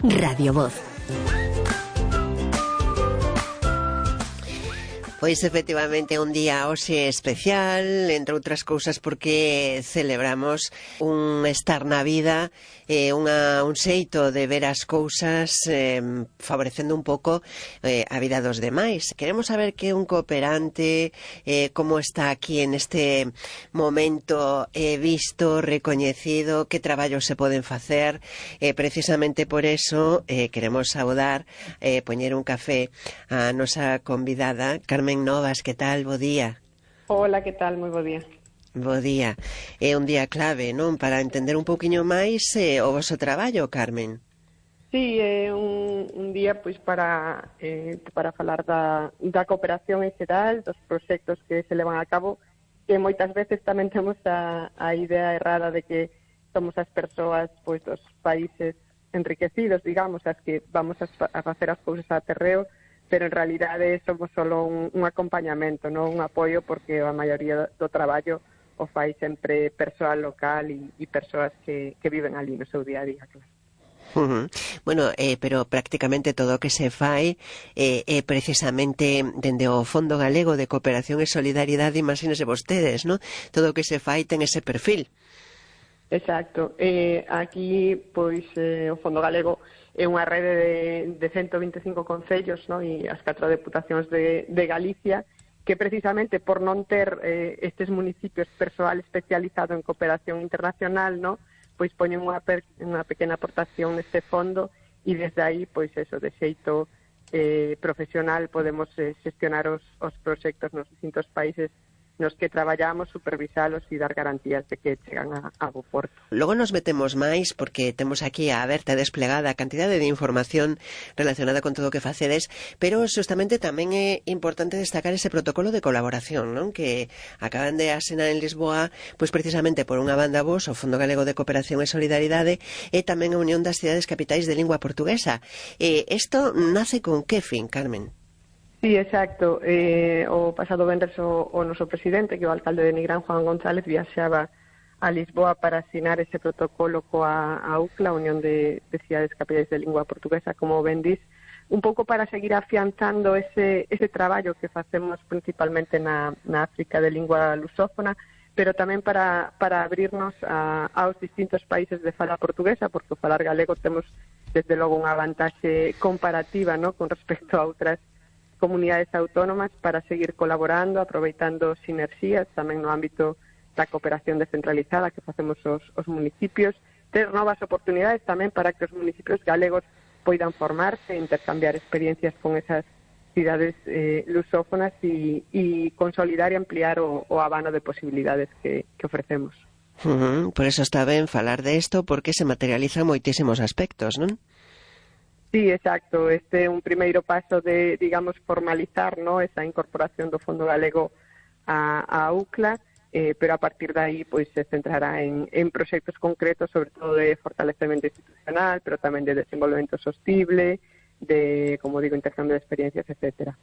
Radio Voz. Pois efectivamente un día hoxe especial, entre outras cousas porque celebramos un estar na vida, un xeito de ver as cousas favorecendo un pouco a vida dos demais. Queremos saber que un cooperante, como está aquí en este momento visto, recoñecido, que traballos se poden facer. Precisamente por eso queremos saudar, poñer un café a nosa convidada, Carmen Novas. Que tal? Bo día. Hola, que tal? Moi bo día. Bo día. É un día clave, non? Para entender un pouquiño máis o voso traballo, Carmen. Sí, é un día pois para falar da cooperación en xeral, dos proxectos que se levan a cabo, que moitas veces tamén temos a idea errada de que somos as persoas pois dos países enriquecidos, digamos, as que vamos a facer as cousas a terreo, pero en realidade somos solo un acompañamento, non un apoio, porque a maioría do traballo o fai sempre persoal local e persoas que viven ali no seu día a día, claro. Bueno, pero prácticamente todo o que se fai é precisamente dende o Fondo Galego de Cooperación e Solidaridade, imagínese vostedes, non? Todo o que se fai ten ese perfil. Exacto. Aquí, pois, o Fondo Galego é unha rede de 125 concellos, no? E as 4 deputacións de Galicia, que precisamente por non ter estes municipios persoal especializado en cooperación internacional, no? Pois poñen unha pequena aportación neste fondo e desde aí, pois eso, de xeito profesional podemos xestionar os proxectos nos distintos países nos que traballamos, supervisalos e dar garantías de que chegan a bo porto. Logo nos metemos máis porque temos aquí a aberta e desplegada a cantidade de información relacionada con todo o que facedes, pero justamente tamén é importante destacar ese protocolo de colaboración, non? Que acaban de asinar en Lisboa, pois precisamente por unha banda vos, o Fondo Galego de Cooperación e Solidaridade, e tamén a Unión das Cidades Capitais de Lingua Portuguesa. Isto nace con que fin, Carmen? Sí, exacto. O pasado venres o noso presidente, que é o alcalde de Nigrán, Juan González, viaxaba a Lisboa para asinar ese protocolo coa UCLA, a Unión de Cidades Capitais de Lingua Portuguesa, como ben dis, un pouco para seguir afianzando ese traballo que facemos principalmente na África de lingua lusófona, pero tamén para abrirnos aos distintos países de fala portuguesa, porque o falar galego temos desde logo unha vantaxe comparativa, ¿no?, con respecto a outras comunidades autónomas, para seguir colaborando, aproveitando sinerxías tamén no ámbito da cooperación descentralizada que facemos os municipios, ter novas oportunidades tamén para que os municipios galegos poidan formarse, intercambiar experiencias con esas cidades lusófonas e consolidar e ampliar o abano de posibilidades que ofrecemos. Por eso está ben falar de isto, porque se materializan moitísimos aspectos, non? Sí, exacto. Este é un primeiro paso de, digamos, formalizar, ¿no?, esa incorporación do Fondo Galego a UCLA, pero a partir de aí pois se centrará en proxectos concretos, sobre todo de fortalecemento institucional, pero tamén de desenvolvemento sostible, de, como digo, intercambio de experiencias, etcétera.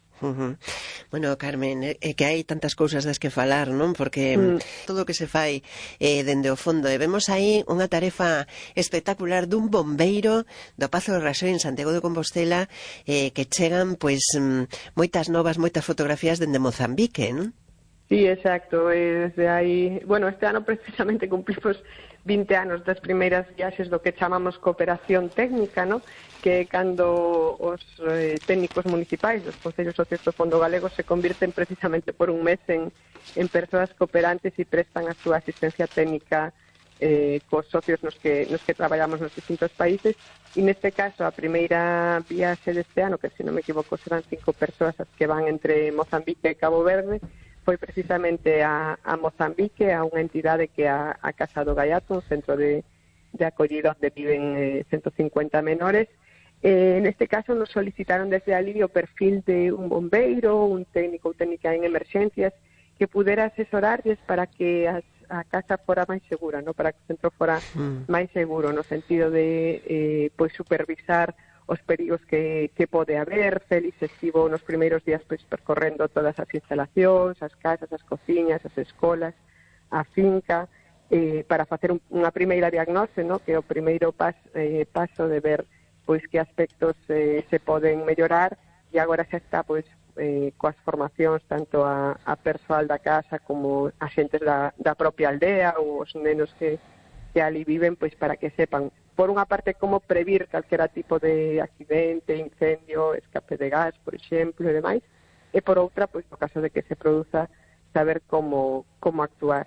Bueno, Carmen, que hai tantas cousas das que falar, non? Porque todo o que se fai dende o fondo, e vemos aí unha tarefa espectacular dun bombeiro do Pazo de Raxoi en Santiago de Compostela, que chegan pois moitas novas, moitas fotografías dende Mozambique, non? Sí, exacto. Desde aí, bueno, este ano precisamente cumplimos 20 anos das primeiras viaxes do que chamamos cooperación técnica, ¿no?, que cando os técnicos municipais dos concellos socios do Fondo Galego se convirten precisamente por un mes en persoas cooperantes e prestan a súa asistencia técnica cos socios nos que traballamos nos distintos países, e neste caso a primeira viaxe deste ano, que se non me equivoco serán 5 persoas as que van entre Mozambique e Cabo Verde, foi precisamente a Mozambique, a unha entidade que é a Casa do Gaiato, un centro de acollida onde viven 150 menores. Neste caso nos solicitaron desde ali o perfil de un bombeiro, un técnico ou técnica en emerxencias que pudera asesorarles para que a casa fora máis segura, ¿no?, para que o centro fora máis seguro, no sentido de pois supervisar os perigos que pode haber. Félix estivo nos primeiros días pois percorrendo todas as instalacións, as casas, as cociñas, as escolas, a finca, para facer unha primeira diagnose, ¿no?, que é o primeiro paso de ver pois que aspectos se poden mellorar, e agora xa está pois coas formacións tanto a persoal da casa como a xentes da propia aldea ou os nenos que ali viven, pois para que sepan, por unha parte, como previr calquera tipo de accidente, incendio, escape de gas, por exemplo, e demais, e por outra, pois no caso de que se produza, saber como actuar.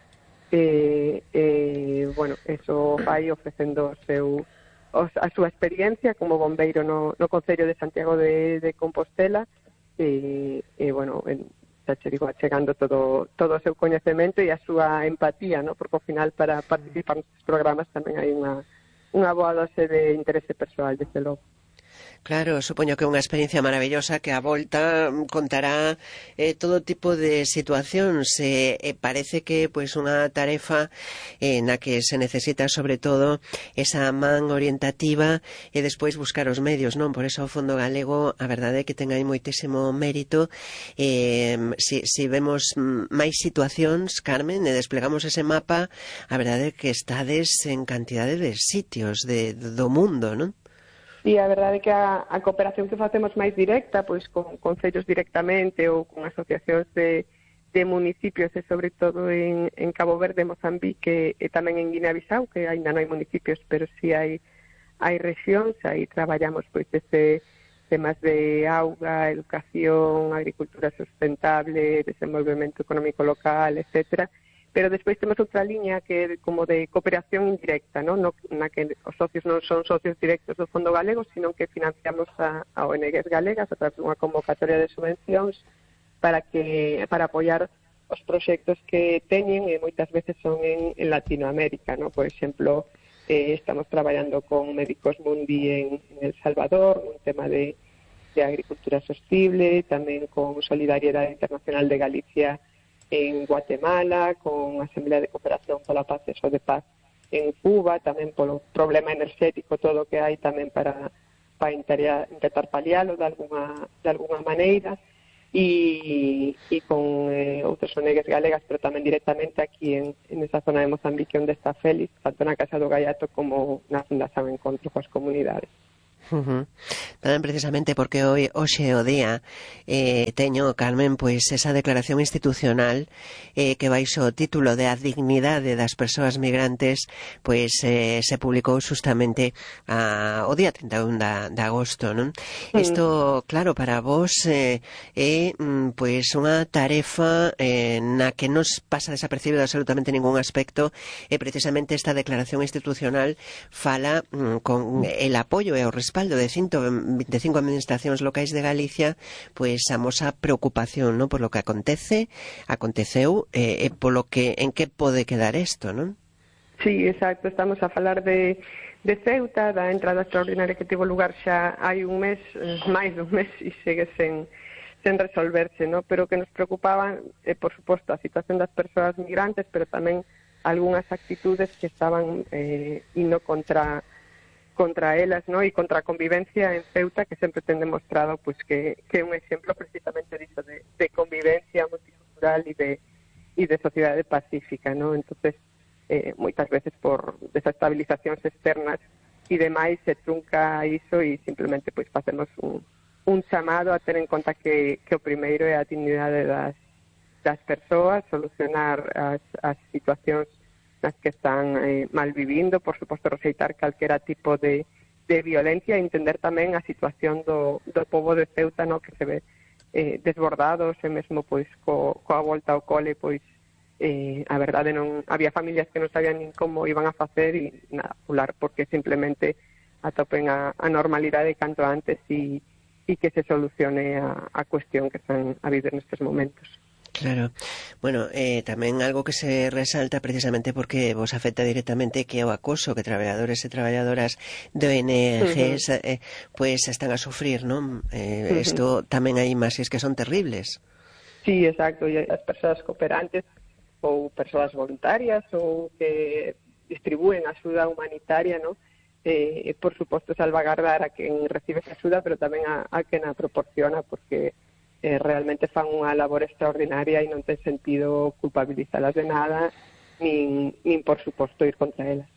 Bueno, eso vai ofrecendo a súa experiencia como bombeiro no Concello de Santiago de Compostela, bueno, xa che digo, achegando todo o seu coñecemento e a súa empatía, ¿no? Porque ao final para participar nestes programas tamén hai unha boa dose de interese persoal, desde logo. Claro, supoño que é unha experiencia maravillosa que a volta contará todo tipo de situacións. Parece que pois unha tarefa na que se necesita sobre todo esa man orientativa e despois buscar os medios, non? Por eso o Fondo Galego, a verdade é que ten aí moitísimo mérito. Si vemos máis situacións, Carmen, e desplegamos ese mapa, a verdade é que estades en cantidade de sitios do mundo, non? E a verdade é que a cooperación que facemos máis directa, pois con concellos directamente ou con asociacións de municipios, e sobre todo en Cabo Verde, Mozambique e tamén en Guinea-Bissau, que aínda non hai municipios, pero sí hai rexións, aí traballamos pois desde temas de auga, educación, agricultura sustentable, desenvolvemento económico local, etcétera. Pero despois temos outra liña que é como de cooperación indirecta, ¿no? Na que os socios non son socios directos do Fondo Galego, sino que financiamos a ONGs galegas a través dunha convocatoria de subvencións para apoiar os proxectos que teñen, e moitas veces son en Latinoamérica, ¿no? Por exemplo, estamos traballando con Médicos Mundi en El Salvador, un tema de agricultura sostible, tamén con Solidariedade Internacional de Galicia en Guatemala, con a Asamblea de Cooperación pola Paz e Paz en Cuba, tamén polo problema enerxético, todo o que hai tamén para intentar palialo de alguna maneira, e con outros ONGs galegas, pero tamén directamente aquí en esa zona de Mozambique onde está Félix, tanto na Casa do Gaiato como na Fundación Encontro coas Comunidades. Tamén precisamente porque hoxe o día teño, Carmen, pois esa declaración institucional que baixo o título de a dignidade das persoas migrantes pois se publicou justamente o día 31 de agosto, non? Isto, claro, para vos é pois unha tarefa na que nos pasa desapercibido absolutamente ningún aspecto, e precisamente esta declaración institucional fala con el apoio e o respaldo de 125 administracións locais de Galicia, pois amosa preocupación, non, por lo que aconteceu e polo que en que pode quedar isto, non? Sí, exacto, estamos a falar de Ceuta, da entrada extraordinaria que tivo lugar xa hai un mes, máis dun mes, e segue sen resolverse, non? Pero que nos preocupaban, por suposto, a situación das persoas migrantes, pero tamén algunhas actitudes que estaban indo contra elas, ¿no? E contra a convivencia en Ceuta, que sempre ten demostrado pues, que é un exemplo precisamente disso de convivencia multicultural e de sociedade pacífica, ¿no? Entonces, moitas veces por desestabilizacións externas e demais se trunca iso, e simplemente pues, facemos un chamado a ter en conta que o primeiro é a dignidade das persoas, solucionar as situacións nas que están mal vivindo, por suposto rexeitar calquera tipo de violencia, e entender tamén a situación do pobo de Ceuta, no, que se ve desbordados, e mesmo pois coa volta ao cole, pois a verdade non había familias que non sabían nin como iban a facer, e nada, pular, porque simplemente atopen a normalidade canto antes e que se solucione a cuestión que están a viver nestes momentos. Claro. Bueno, tamén algo que se resalta precisamente porque vos afecta directamente, que é o acoso que traballadores e traballadoras de ONGs pois están a sufrir, non? Isto tamén hai imaxes que son terribles. Sí, exacto, e as persoas cooperantes ou persoas voluntarias ou que distribúen axuda humanitaria, non? Por suposto, salvagardar a quen recibe esa axuda, pero tamén a quen a proporciona, porque realmente fan unha labor extraordinaria e non ten sentido culpabilizalas de nada, nin por suposto ir contra elas.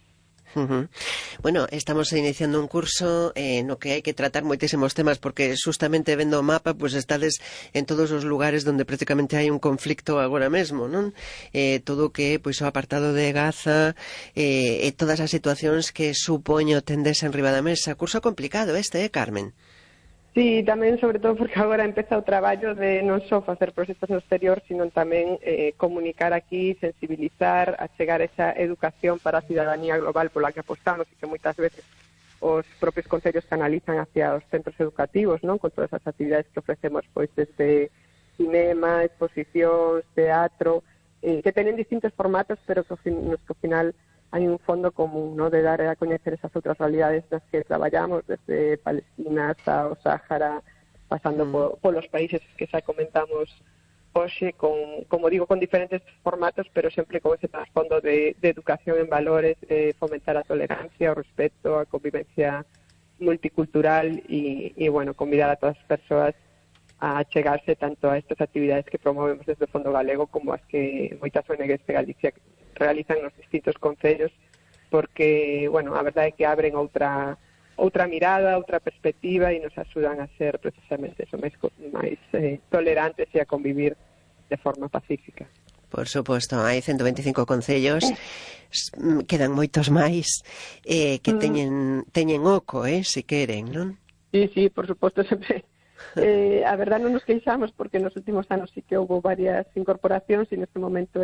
Bueno, estamos iniciando un curso no que hai que tratar moitísimos temas porque justamente vendo o mapa, pois estades en todos os lugares onde prácticamente hai un conflicto agora mesmo, non? Todo o que pois o apartado de Gaza e todas as situacións que supoño tendes en riba da mesa. Curso complicado Carmen? Sí, tamén, sobre todo, porque agora empeza o traballo de non só facer proxectos no exterior, sino tamén comunicar aquí, sensibilizar, achegar esa educación para a cidadanía global pola que apostamos e que moitas veces os propios concellos canalizan hacia os centros educativos, non? Con todas as actividades que ofrecemos, pois, desde cinema, exposicións, teatro, que teñen distintos formatos, pero que ao final hai un fondo común, ¿no?, de dar a coñecer esas outras realidades nas que traballamos, desde Palestina hasta o Sáhara, pasando polos países que xa comentamos hoxe, como digo, con diferentes formatos, pero sempre con ese trasfondo de educación en valores, de fomentar a tolerancia, o respeto, a convivencia multicultural e bueno, convidar a todas as persoas a chegarse tanto a estas actividades que promovemos desde o Fondo Galego como as que moitas ONGs de Galicia realizan nos distintos concellos, porque, bueno, a verdade é que abren outra mirada, outra perspectiva e nos axudan a ser precisamente eso, máis tolerantes e a convivir de forma pacífica. Por suposto, hai 125 concellos, quedan moitos máis que teñen oco, se queren, non? Sí, por suposto, sempre. A verdade non nos queixamos porque nos últimos anos sí que houve varias incorporacións e neste momento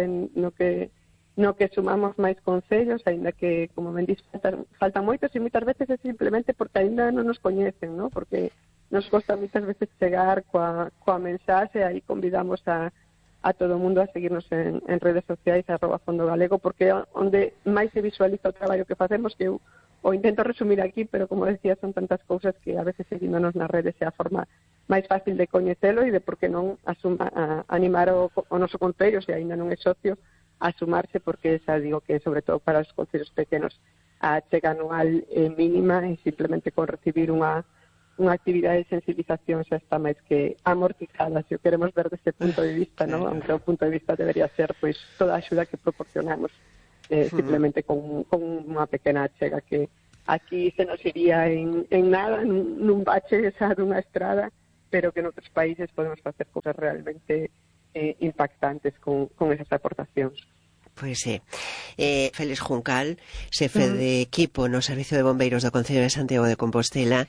no que sumamos máis concellos, aínda que, como ben dís, faltan moitos e moitas veces é simplemente porque aínda non nos coñecen, ¿no? Porque nos costa moitas veces chegar coa mensaxe, aí convidamos a todo o mundo a seguirnos en redes sociais, @Fondo Galego, porque onde máis se visualiza o traballo que facemos, que eu o intento resumir aquí, pero como decía, son tantas cousas que a veces seguíndonos nas redes é a forma máis fácil de coñecelo e de por que non animar o noso concello, se aínda non é socio, a sumarse, porque xa digo que sobre todo para os concellos pequenos a chega anual é mínima e simplemente con recibir unha actividade de sensibilización xa está máis que amortizada, se o queremos ver desde punto de vista, ¿no? Aunque o punto de vista debería ser pois toda a axuda que proporcionamos simplemente con unha pequena achega que aquí se nos iría en nada, nun bache esa dunha estrada, pero que en outros países podemos facer cousas realmente impactantes con esas aportacións. Pois sí. Félix Juncal, xefe de equipo no Servicio de Bombeiros do Concello de Santiago de Compostela,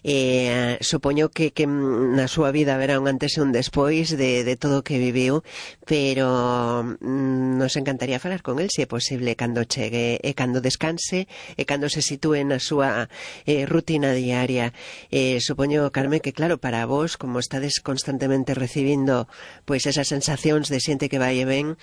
supoño que na súa vida haberá un antes e un despois de todo o que viviu, pero nos encantaría falar con el, se é posible, cando chegue e cando descanse e cando se sitúe na súa rutina diaria. Supoño, Carmen, que claro, para vos, como estades constantemente recibindo pois esas sensacións de xente que vai e ven,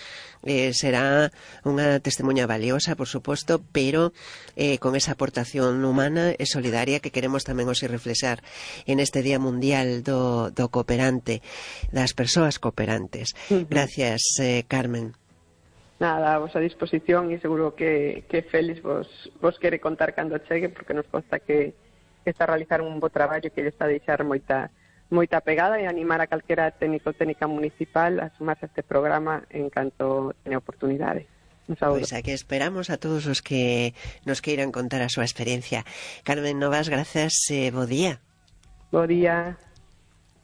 será unha testemunha valiosa, por suposto, pero con esa aportación humana e solidaria que queremos tamén hoxe reflexar en este Día Mundial do Cooperante, das persoas cooperantes. Gracias, Carmen. Nada, a vosa disposición e seguro que Félix vos quere contar cando chegue, porque nos consta que está a realizar un bo traballo e que lle está a deixar moita pegada, e animar a calquera técnico ou técnica municipal a sumarse a este programa en canto teña oportunidade. Pois aquí esperamos a todos os que nos queiran contar a súa experiencia. Carmen Novas, grazas, bo día. Bo día.